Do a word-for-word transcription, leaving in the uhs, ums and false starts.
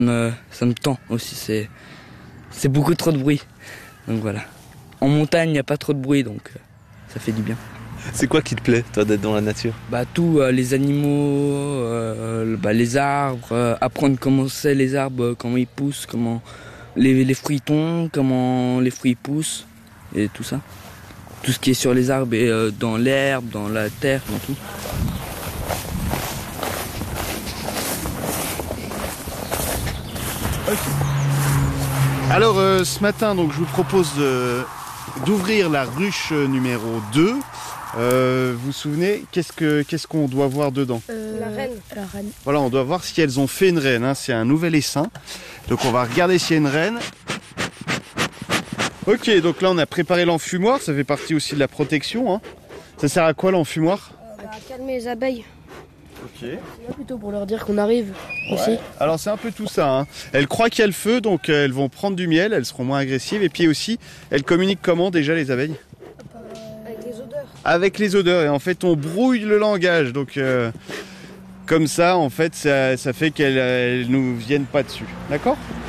Me, ça me tend aussi, c'est c'est beaucoup trop de bruit. Donc voilà. En montagne, il n'y a pas trop de bruit, donc euh, ça fait du bien. C'est quoi qui te plaît, toi, d'être dans la nature? Bah tout, euh, les animaux, euh, bah, les arbres, euh, apprendre comment c'est les arbres, comment ils poussent, comment les, les fruits tombent, comment les fruits poussent, et tout ça. Tout ce qui est sur les arbres et euh, dans l'herbe, dans la terre, dans tout. Okay. Alors euh, ce matin, donc, je vous propose de, d'ouvrir la ruche numéro deux. Euh, vous vous souvenez, qu'est-ce que qu'est-ce qu'on doit voir dedans? euh, La reine. La reine. Voilà, on doit voir si elles ont fait une reine, hein. C'est un nouvel essaim. Donc on va regarder s'il y a une reine. Ok, donc là on a préparé l'enfumoir, ça fait partie aussi de la protection, hein. Ça sert à quoi l'enfumoir? euh, bah, calmer les abeilles. Ok. C'est plutôt pour leur dire qu'on arrive Ouais. aussi. Alors c'est un peu tout ça, hein. Elles croient qu'il y a le feu, donc euh, elles vont prendre du miel, elles seront moins agressives. Et puis aussi, elles communiquent comment déjà, les abeilles? Avec les odeurs. Avec les odeurs. Et en fait on brouille le langage, donc euh, comme ça en fait ça, ça fait qu'elles elles nous viennent pas dessus. D'accord?